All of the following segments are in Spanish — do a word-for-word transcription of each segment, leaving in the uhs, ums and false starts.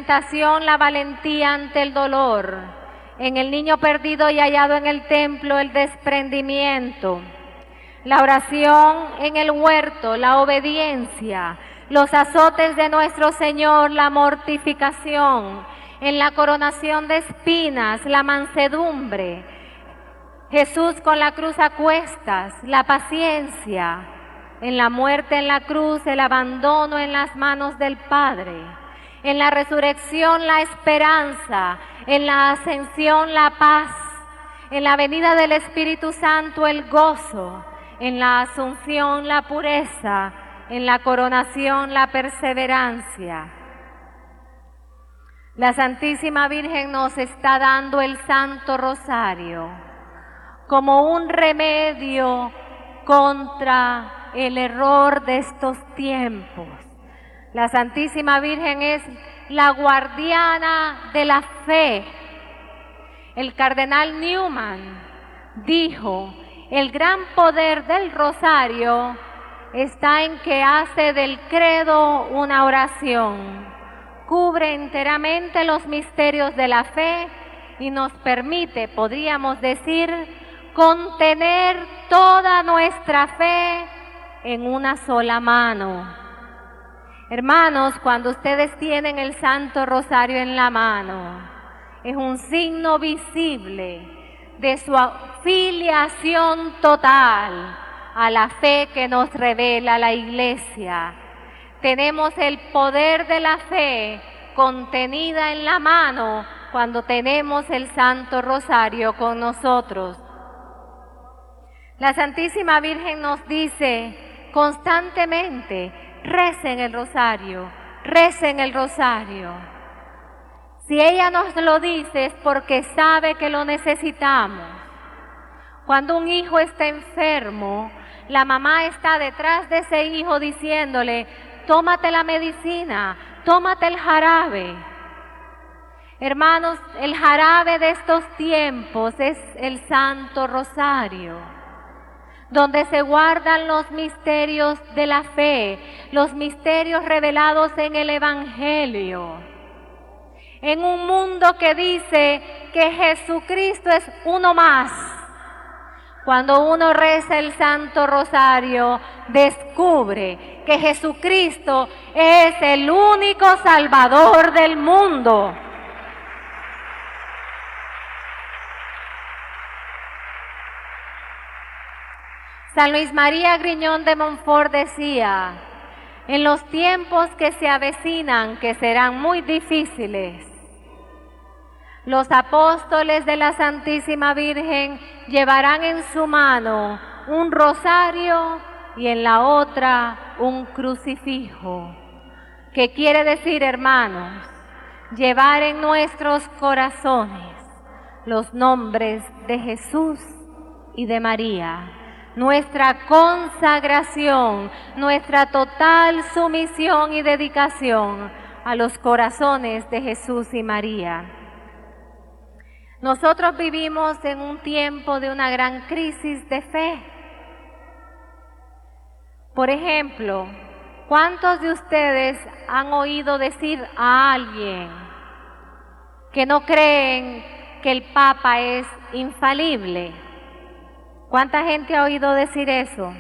tentación la valentía ante el dolor, en el niño perdido y hallado en el templo el desprendimiento, la oración en el huerto, la obediencia, los azotes de nuestro Señor, la mortificación, en la coronación de espinas, la mansedumbre, Jesús con la cruz a cuestas, la paciencia, en la muerte en la cruz, el abandono en las manos del Padre, en la resurrección la esperanza, en la ascensión la paz, en la venida del Espíritu Santo el gozo, en la asunción la pureza, en la coronación la perseverancia. La Santísima Virgen nos está dando el Santo Rosario como un remedio contra el error de estos tiempos. La Santísima Virgen es la guardiana de la fe. El cardenal Newman dijo, el gran poder del rosario está en que hace del credo una oración, cubre enteramente los misterios de la fe y nos permite, podríamos decir, contener toda nuestra fe en una sola mano. Hermanos, cuando ustedes tienen el Santo Rosario en la mano, es un signo visible de su afiliación total a la fe que nos revela la Iglesia. Tenemos el poder de la fe contenida en la mano cuando tenemos el Santo Rosario con nosotros. La Santísima Virgen nos dice constantemente, recen el rosario, recen el rosario. Si ella nos lo dice es porque sabe que lo necesitamos. Cuando un hijo está enfermo, la mamá está detrás de ese hijo diciéndole, tómate la medicina, tómate el jarabe. Hermanos, el jarabe de estos tiempos es el Santo Rosario, donde se guardan los misterios de la fe, los misterios revelados en el Evangelio. En un mundo que dice que Jesucristo es uno más, cuando uno reza el Santo Rosario, descubre que Jesucristo es el único Salvador del mundo. San Luis María Griñón de Montfort decía, en los tiempos que se avecinan, que serán muy difíciles, los apóstoles de la Santísima Virgen llevarán en su mano un rosario y en la otra un crucifijo. ¿Qué quiere decir, hermanos? Llevar en nuestros corazones los nombres de Jesús y de María, nuestra consagración, nuestra total sumisión y dedicación a los corazones de Jesús y María. Nosotros vivimos en un tiempo de una gran crisis de fe. Por ejemplo, ¿cuántos de ustedes han oído decir a alguien que no creen que el Papa es infalible? ¿Cuánta gente ha oído decir eso?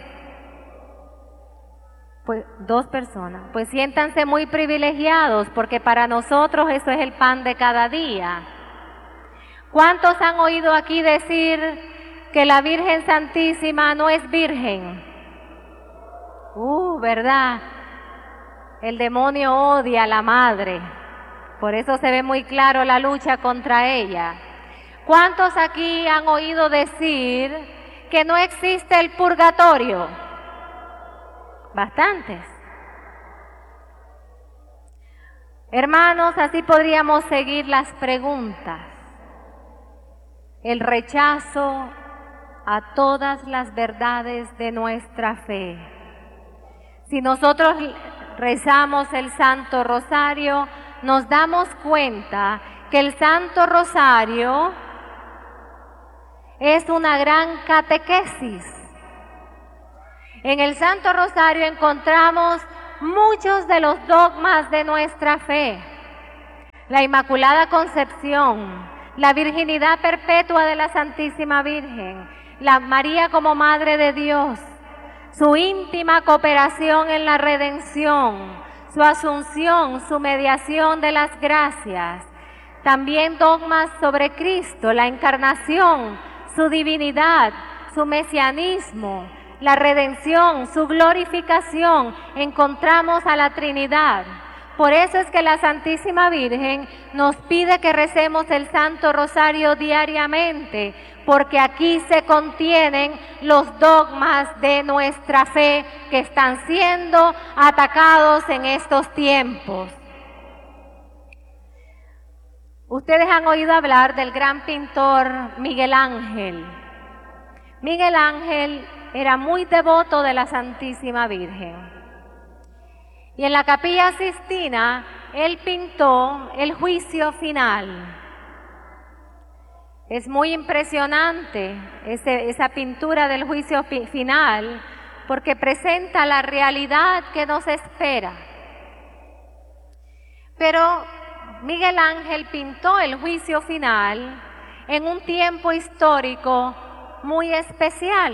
Pues dos personas. Pues siéntanse muy privilegiados porque para nosotros eso es el pan de cada día. ¿Cuántos han oído aquí decir que la Virgen Santísima no es virgen? Uh, ¿verdad? El demonio odia a la madre. Por eso se ve muy claro la lucha contra ella. ¿Cuántos aquí han oído decir que no existe el purgatorio? Bastantes. Hermanos, así podríamos seguir las preguntas. El rechazo a todas las verdades de nuestra fe. Si nosotros rezamos el Santo Rosario, nos damos cuenta que el Santo Rosario es una gran catequesis. En el Santo Rosario encontramos muchos de los dogmas de nuestra fe. la Inmaculada Concepción, la virginidad perpetua de la Santísima Virgen, la María como Madre de Dios, su íntima cooperación en la redención, su asunción, su mediación de las gracias, también dogmas sobre Cristo, la encarnación, su divinidad, su mesianismo, la redención, su glorificación, encontramos a la Trinidad. Por eso es que la Santísima Virgen nos pide que recemos el Santo Rosario diariamente, porque aquí se contienen los dogmas de nuestra fe que están siendo atacados en estos tiempos. Ustedes han oído hablar del gran pintor Miguel Ángel. Miguel Ángel era muy devoto de la Santísima Virgen. Y en la Capilla Sixtina, él pintó el Juicio Final. Es muy impresionante ese, esa pintura del Juicio Final, porque presenta la realidad que nos espera. Pero Miguel Ángel pintó el Juicio Final en un tiempo histórico muy especial.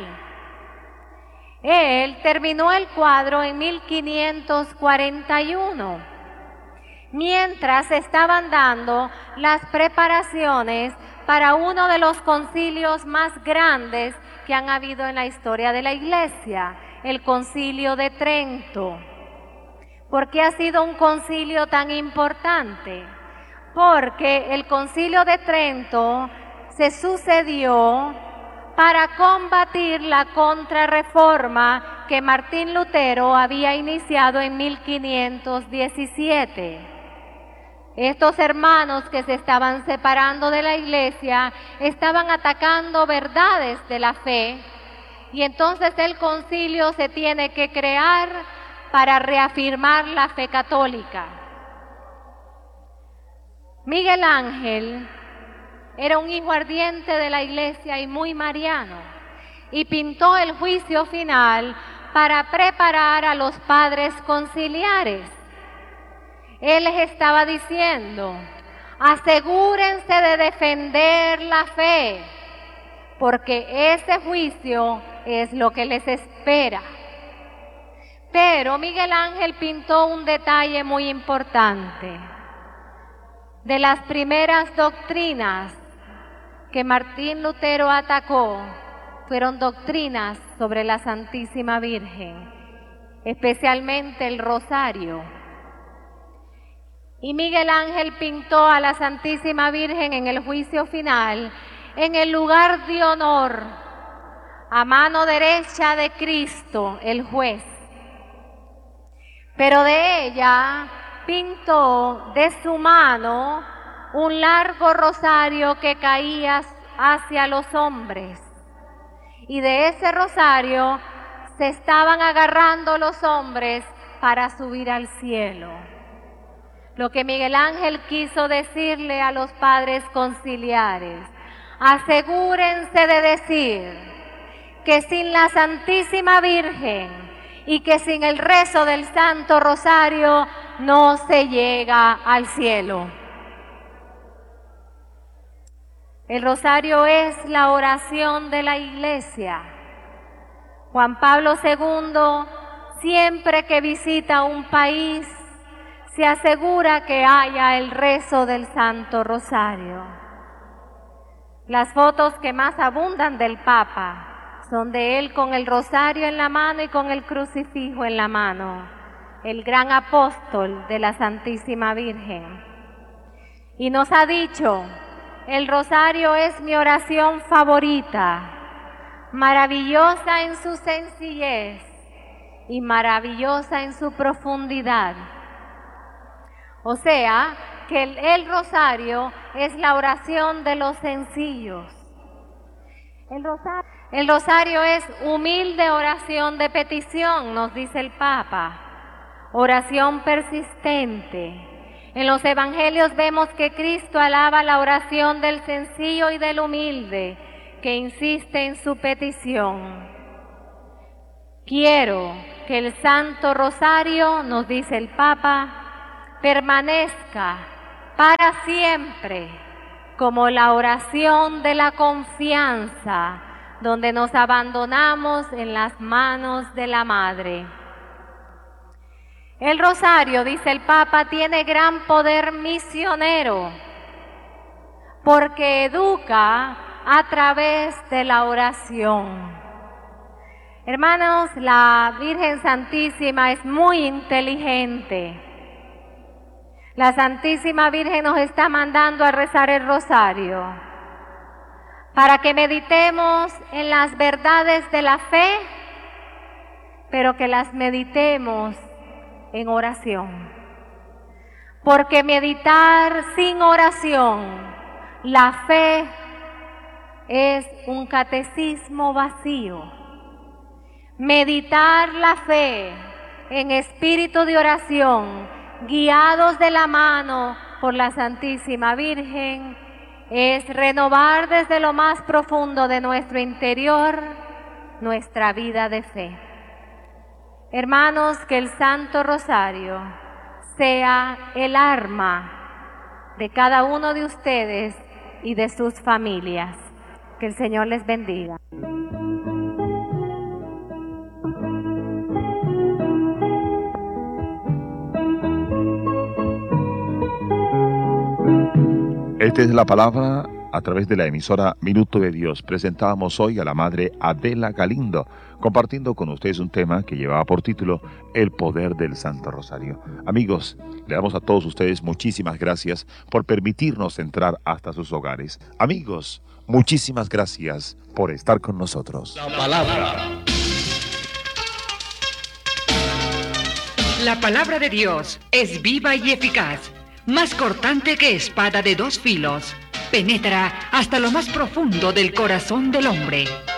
Él terminó el cuadro en mil quinientos cuarenta y uno, mientras estaban dando las preparaciones para uno de los concilios más grandes que han habido en la historia de la Iglesia, el Concilio de Trento. ¿Por qué ha sido un concilio tan importante? Porque el Concilio de Trento se sucedió para combatir la contrarreforma que Martín Lutero había iniciado en mil quinientos diecisiete. Estos hermanos que se estaban separando de la Iglesia estaban atacando verdades de la fe, y entonces el concilio se tiene que crear para reafirmar la fe católica. Miguel Ángel era un hijo ardiente de la Iglesia y muy mariano, y pintó el Juicio Final para preparar a los padres conciliares. Él les estaba diciendo: asegúrense de defender la fe, porque ese juicio es lo que les espera. Pero Miguel Ángel pintó un detalle muy importante. De las primeras doctrinas que Martín Lutero atacó, fueron doctrinas sobre la Santísima Virgen, especialmente el rosario. Y Miguel Ángel pintó a la Santísima Virgen en el Juicio Final, en el lugar de honor, a mano derecha de Cristo, el juez. Pero de ella pintó de su mano un largo rosario que caía hacia los hombres. Y de ese rosario se estaban agarrando los hombres para subir al cielo. Lo que Miguel Ángel quiso decirle a los padres conciliares: asegúrense de decir que sin la Santísima Virgen y que sin el rezo del Santo Rosario no se llega al cielo. El rosario es la oración de la Iglesia. Juan Pablo segundo, siempre que visita un país, se asegura que haya el rezo del Santo Rosario. Las fotos que más abundan del Papa son de él con el rosario en la mano y con el crucifijo en la mano, el gran apóstol de la Santísima Virgen. Y nos ha dicho: el rosario es mi oración favorita, maravillosa en su sencillez y maravillosa en su profundidad. O sea, que el, el rosario es la oración de los sencillos. El rosario, el rosario es humilde oración de petición, nos dice el Papa, oración persistente. En los evangelios vemos que Cristo alaba la oración del sencillo y del humilde, que insiste en su petición. Quiero que el Santo Rosario, nos dice el Papa, permanezca para siempre, como la oración de la confianza, donde nos abandonamos en las manos de la Madre. El rosario, dice el Papa, tiene gran poder misionero, porque educa a través de la oración. Hermanos, la Virgen Santísima es muy inteligente. La Santísima Virgen nos está mandando a rezar el rosario para que meditemos en las verdades de la fe, pero que las meditemos en oración. Porque meditar sin oración, la fe es un catecismo vacío. Meditar la fe en espíritu de oración, guiados de la mano por la Santísima Virgen, es renovar desde lo más profundo de nuestro interior nuestra vida de fe. Hermanos, que el Santo Rosario sea el arma de cada uno de ustedes y de sus familias. Que el Señor les bendiga. Esta es la palabra a través de la emisora Minuto de Dios. Presentábamos hoy a la Madre Adela Galindo, compartiendo con ustedes un tema que llevaba por título El poder del Santo Rosario. Amigos, le damos a todos ustedes muchísimas gracias por permitirnos entrar hasta sus hogares. Amigos, muchísimas gracias por estar con nosotros. La palabra. La palabra de Dios es viva y eficaz, más cortante que espada de dos filos. Penetra hasta lo más profundo del corazón del hombre